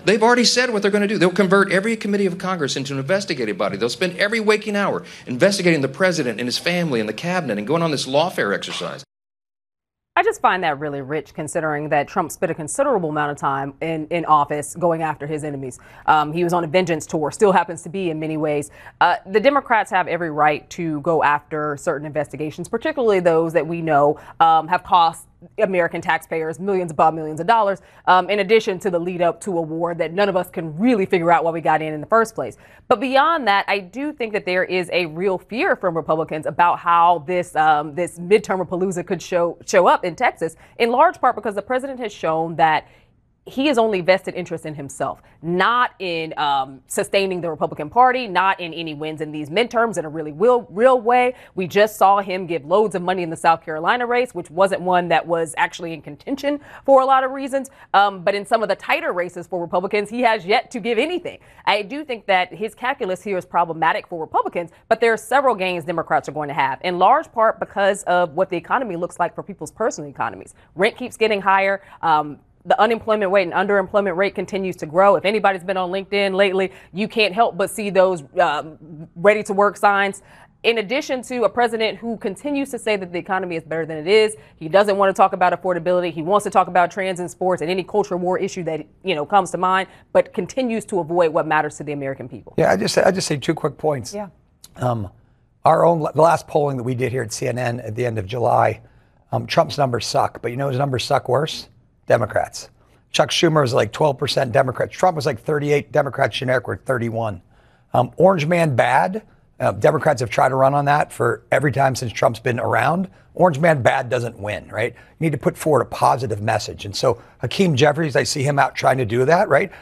They've already said what they're going to do. They'll convert every committee of Congress into an investigative body. They'll spend every waking hour investigating the president and his family and the cabinet and going on this lawfare exercise. I just find that really rich, considering that Trump spent a considerable amount of time in office going after his enemies. He was on a vengeance tour, still happens to be in many ways. The Democrats have every right to go after certain investigations, particularly those that we know have cost American taxpayers millions upon millions of dollars, in addition to the lead up to a war that none of us can really figure out why we got in the first place. But beyond that, I do think that there is a real fear from Republicans about how this midterm palooza could show up in Texas, in large part because the president has shown that he is only vested interest in himself, not in sustaining the Republican Party, not in any wins in these midterms in a really real way. We just saw him give loads of money in the South Carolina race, which wasn't one that was actually in contention for a lot of reasons. But in some of the tighter races for Republicans, he has yet to give anything. I do think that his calculus here is problematic for Republicans, but there are several gains Democrats are going to have, in large part because of what the economy looks like for people's personal economies. Rent keeps getting higher. The unemployment rate and underemployment rate continues to grow. If anybody's been on LinkedIn lately, you can't help but see those ready to work signs. In addition to a president who continues to say that the economy is better than it is, he doesn't want to talk about affordability. He wants to talk about trans and sports and any culture war issue that comes to mind, but continues to avoid what matters to the American people. Yeah, I just say two quick points. Yeah. The last polling that we did here at CNN at the end of July, Trump's numbers suck, but you know his numbers suck worse? Democrats. Chuck Schumer was like 12% Democrats. Trump was like 38. Democrats generic were 31. Orange man bad. Democrats have tried to run on that for every time since Trump's been around. Orange man bad doesn't win, right? You need to put forward a positive message. And so Hakeem Jeffries, I see him out trying to do that, right?